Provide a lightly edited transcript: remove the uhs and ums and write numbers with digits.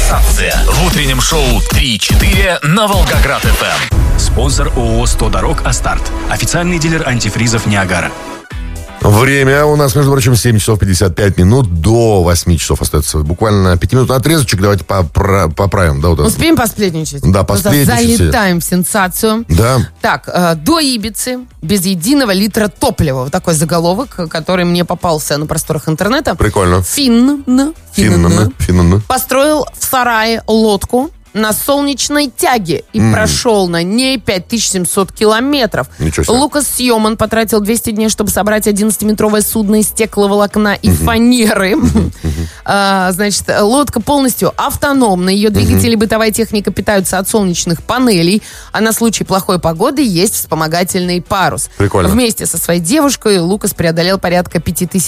Сенсация в утреннем шоу 3-4 на Волгоград-ФМ. Спонсор ООО «100 дорог Астарт». Официальный дилер антифризов Ниагара. Время у нас, между прочим, 7 часов 55 минут. До 8 часов остается буквально 5-минутный отрезочек. Давайте поправим. Да, вот успеем посплетничать? Да, посплетничать. Залетаем в сенсацию. Да. Так, до Ибицы без единого литра топлива. Вот такой заголовок, который мне попался на просторах интернета. Прикольно. Финн построил в сарае лодку на солнечной тяге и прошел на ней 5700 километров. Ничего себе. Лукас Сьоман потратил 200 дней, чтобы собрать 11-метровое судно из стекловолокна и фанеры. Значит, лодка полностью автономна. Ее двигатели и бытовая техника питаются от солнечных панелей. А на случай плохой погоды есть вспомогательный парус. Прикольно. Вместе со своей девушкой Лукас преодолел порядка 5000